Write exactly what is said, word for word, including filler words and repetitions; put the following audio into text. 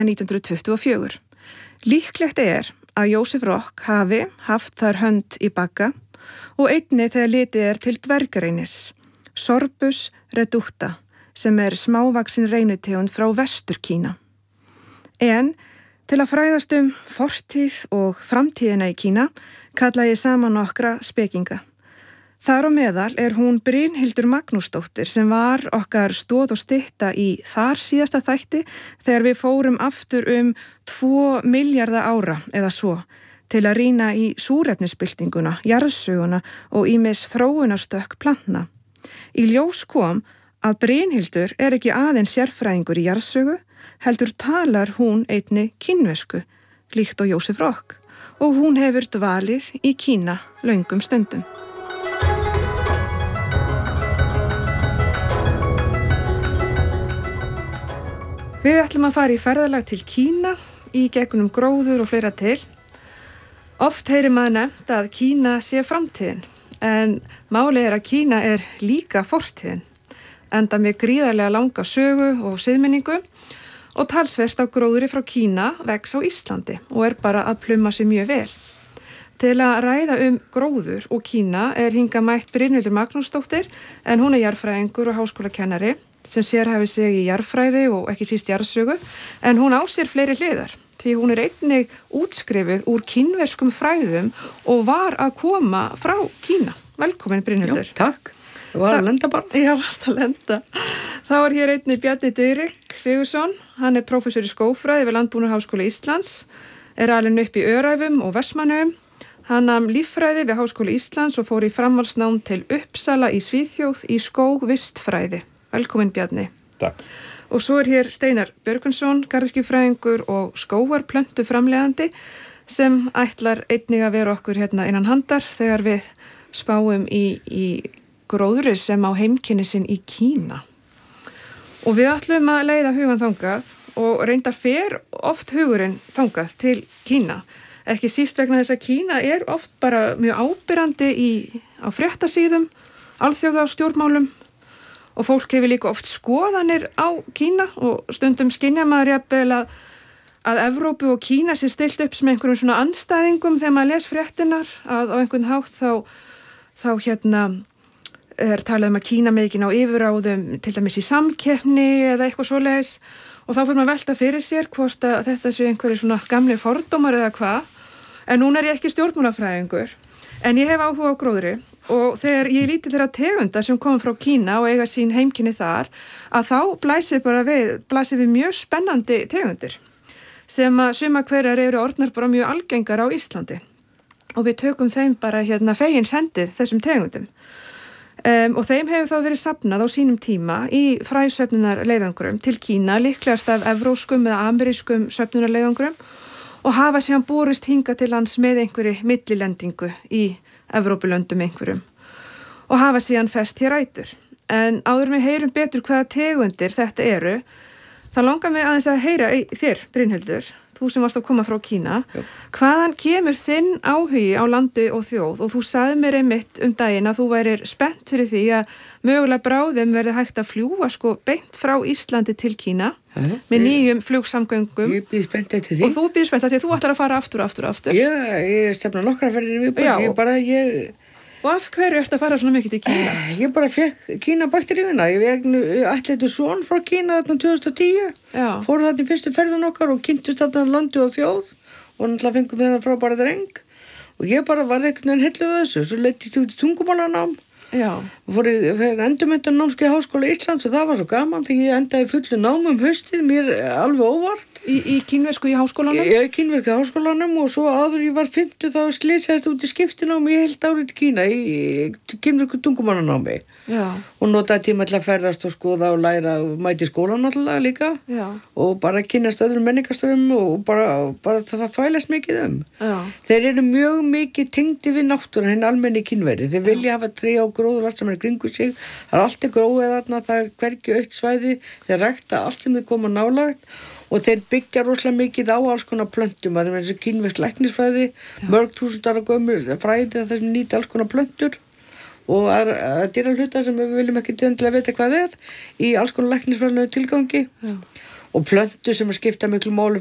nítján hundruð tuttugu og fjögur. Líklegt er að Joseph Rock hafi haft þar hönd í bagga og einnig þegar litið er til dvergareinis, Sorbus reducta, sem er smávaksin reynutegund frá Vestur-Kína. En til að fræðast um fortíð og framtíðina í Kína kalla ég saman nokkra spekinga. Þar á meðal er hún Brynhildur Magnúsdóttir sem var okkar stoð og stytta í þar síðasta þætti þegar við fórum aftur um tvo milljarða ára eða svo til að rýna í súrefnisbyltinguna, jarðsöguna og ýmis þróunarstökk plantna. Í ljós kom að Brynhildur er ekki aðeins sérfræðingur í jarðsögu, heldur talar hún einni kínversku, líkt og Joseph Rock, og hún hefur dvalið í Kína löngum stundum. Við ætlum að fara í ferðalag til Kína í gegnum gróður og fleira til. Oft heyrir maður nefnt að Kína sé framtíðin, en málið er að Kína er líka fortíðin, enda með gríðarlega langa sögu og siðmenningu og talsvert á gróðri frá Kína vex á Íslandi og er bara að pluma sig mjög vel. Til að ræða um gróður og Kína er hingað mætt Brynhildur Magnúsdóttir, en hún er jarðfræðingur og háskólakennari sem sérhæfir sig í jarðfræði og ekki síst jarðsögu, en hún á sér fleiri hliðar, því hún er einnig útskrifuð úr kínverskum fræðum og var að koma frá Kína. Velkomin Brynhildur. Já, takk. Það var að lenda bara. Já, varst að lenda. Þá er hér einnig Bjarni Diðrik Sigurðsson, hann er prófessor í skógfræði við Landbúnaðarháskóla Íslands, er alinn upp í Öræfum og Vestmannaeyjum. Hann nam líffræði við Háskóla Íslands og fór í framhaldsnám til Uppsala í Svíþjóð í skógvistfræði. Velkomin Bjarni. Takk. Og svo er hér Steinar Björgvinsson, garðyrkjufræðingur og skógarplöntu framleiðandi sem ætlar einnig að vera okkur hérna innan handar þegar við spáum í, í gróðri sem á heimkynni sinn í Kína. Og við ætlum að leiða hugan þangað og reyndar fer oft hugurinn þangað til Kína. Ekki síst vegna þess að Kína er oft bara mjög ábyrrandi í, á fréttasíðum, alþjóða stjórnmálum, og fólk hefur líka oft skoðanir á Kína og stundum skynja maður jafnvel að, að Evrópu og Kína sé stilt upp sem einhverjum svona andstæðingum þegar maður les fréttinar, að á einhvern hátt þá, þá hérna er talað um að Kína með ekki ná yfirráðum til dæmis í samkeppni eða eitthvað svoleiðis, og þá fyrir maður velta fyrir sér hvort að þetta sé einhverju svona gamli fordómar eða hvað, en núna er ég ekki stjórnmálafræðingur, en ég hef áhuga á gróðri og þegar ég líti þeirra tegunda sem kom frá Kína og eiga sín heimkynni þar, að þá blæsir bara við, blæsir við mjög spennandi tegundir sem að suma hverjar eru orðnar bara mjög algengar á Íslandi og við tökum þeim bara hérna fegins hendi þessum tegundum. Um, og þeim hefur þá verið safnað á sínum tíma í fræsöfnunarleiðangrum til Kína, líklegast af evróskum eða amerískum söfnunarleiðangrum og hafa síðan borist hingað til lands með einhverju millilendingu í Evrópulöndum einhverjum og hafa síðan fest hér rætur. En áður við heyrum betur hvaða tegundir þetta eru, þá langar mig aðeins að heyra í þér, Brynhildur, þú sem varst að koma frá Kína. Já. Hvaðan kemur þinn áhugi á landi og þjóð? Og þú sagði mér einmitt um daginn að þú værir spennt fyrir því að mögulega bráðum verði hægt að fljúga sko beint frá Íslandi til Kína Hæ? með nýjum flugsamgöngum. Ég býð spennt eftir því. Og þú býð spennt eftir því að þú ætlar að fara aftur og aftur og aftur. Já, ég stefna nokkra ferðir við bara, ég bara, ég... Og af hverju ertu að fara svona mikið til Kína? Ég bara fekk Kína bakteríuna. Ég ætlaði svon frá Kína þarna tvö þúsund og tíu. Já. Fór þarna í fyrstu ferðin okkar og kynntust þarna landi og þjóð og náttúrulega fengum við það frábæra dreng. Og ég bara varði einhvern veginn heilluð þessu. Svo leittist ég út í tungumálanám. Já. Og fór ég endurmenntan námskeið Háskóla Íslands og það var svo gaman þegar ég endaði fullu námi um haustið, mér alveg óvart. Í, í kínversku í háskólanum? Ég í kínversku í háskólanum og svo áður ég var fimmtu þá slitsaðist út í skiptinámi í heilt árið til Kína í, í kínversku tungumálanámi. Já. Og notaði tíma til að ferðast og skoða og læra og mæti skólan alltaf líka. Já. Og bara kynnast öðrum menningastöðum og bara, bara það þvælast mikið um. Já. Þeir eru mjög mikið tengdi við náttúruna, hinn almenni kínveri. Þeir vilja hafa tré og gróður allt sem er kringu sig. Það er allt í gróið þarna, það er hvergi aukt svæði. Þeir rækta allt sem þeir koma nálagt. Og þeir byggja rosalega mikið á alls konar plöntum, það er eins og kínversk læknisfræði, mörg þúsund ára gömul fræði þar sem nýta alls konar plöntur og það er dýra hluta sem við viljum ekki endilega vita hvað er í alls konar læknisfræðilegu tilgangi. Já. og plöntur sem að skipta miklu máli